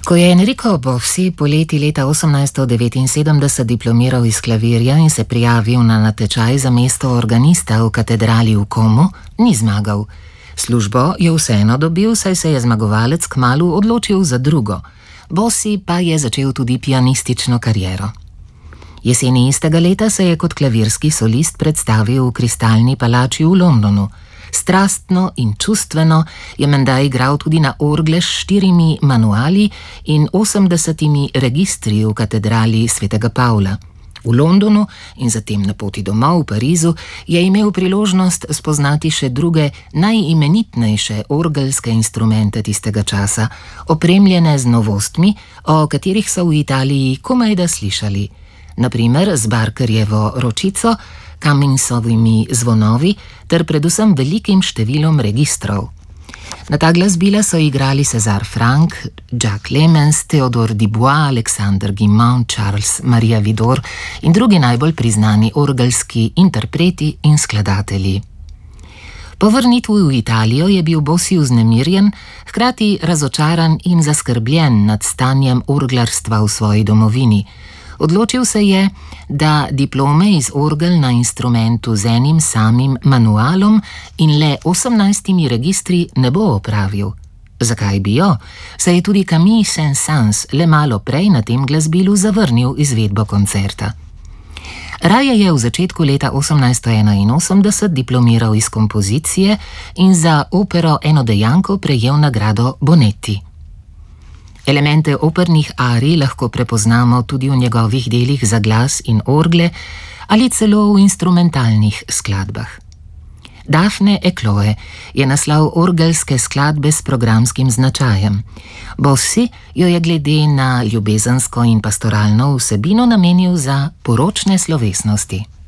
Ko je Enrico Bossi poleti leta 1879 diplomiral iz klavirja in se prijavil na natečaj za mesto organista v katedrali v Como, ni zmagal. Službo je vseeno dobil, saj se je zmagovalec kmalu odločil za drugo. Bossi pa je začel tudi pianistično kariero. Jeseni istega leta se je kot klavirski solist predstavil v Kristalni palači v Londonu. Strastno in čustveno je menda igral tudi na orgle s 4 manuali in 80 registri v katedrali svetega Pavla. V Londonu in zatem na poti domov v Parizu je imel priložnost spoznati še druge najimenitnejše orgelske instrumente tistega časa, opremljene z novostmi, o katerih so v Italiji komajda slišali. Naprimer z Barkerjevo ročico, Cumminsovimi zvonovi ter predvsem velikim številom registrov. Na ta glasbila so igrali César Franck, Jacques Clemens, Théodore Dubois, Alexander Guilmant, Charles Maria Widor in drugi najbolj priznani orgelski interpreti in skladatelji. Po vrnitvi v Italijo je bil Bossi vznemirjen, hkrati razočaran in zaskrbljen nad stanjem orglarstva v svoji domovini. Odločil se je, da diplome iz orgel na instrumentu z enim samim manualom in le 18 registri ne bo opravil. Zakaj bi jo? Saj je tudi Camille Saint-Saëns le malo prej na tem glasbilu zavrnil izvedbo koncerta. Raje je v začetku leta 1881 diplomiral iz kompozicije in za opero Eno dejanko prejel nagrado Bonetti. Elemente opernih arij lahko prepoznamo tudi v njegovih delih za glas in orgle ali celo v instrumentalnih skladbah. Daphne et Chloe je naslov orgelske skladbe s programskim značajem. Bossi jo je glede na ljubezensko in pastoralno vsebino namenil za poročne slovesnosti.